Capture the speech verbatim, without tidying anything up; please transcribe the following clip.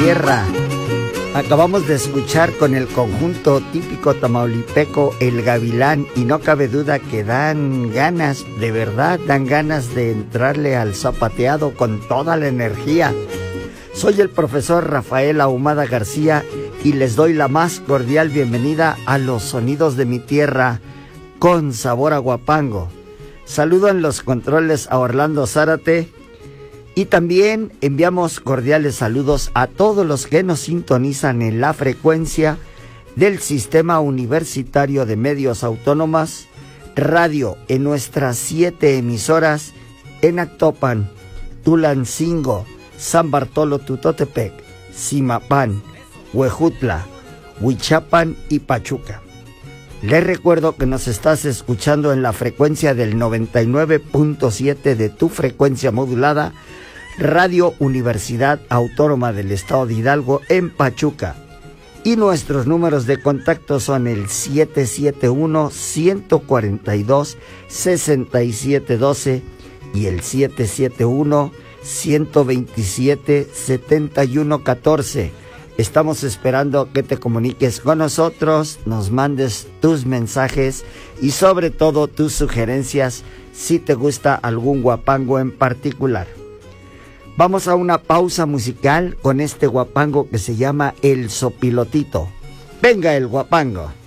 tierra. Acabamos de escuchar con el conjunto típico tamaulipeco El Gavilán, y no cabe duda que dan ganas, de verdad dan ganas de entrarle al zapateado con toda la energía. Soy el profesor Rafael Ahumada García y les doy la más cordial bienvenida a los sonidos de mi tierra con sabor a guapango. Saludo en los controles a Orlando Zárate. Y también enviamos cordiales saludos a todos los que nos sintonizan en la frecuencia del Sistema Universitario de Medios Autónomas Radio en nuestras siete emisoras en Actopan, Tulancingo, San Bartolo Tutotepec, Zimapán, Huejutla, Huichapan y Pachuca. Les recuerdo que nos estás escuchando en la frecuencia del noventa y nueve punto siete de tu frecuencia modulada, Radio Universidad Autónoma del Estado de Hidalgo en Pachuca. Y nuestros números de contacto son el siete siete uno, uno cuatro dos, seis siete uno dos y el siete siete uno, uno dos siete, siete uno uno cuatro. Estamos esperando que te comuniques con nosotros, nos mandes tus mensajes y sobre todo tus sugerencias si te gusta algún guapango en particular. Vamos a una pausa musical con este guapango que se llama El Sopilotito. ¡Venga el guapango!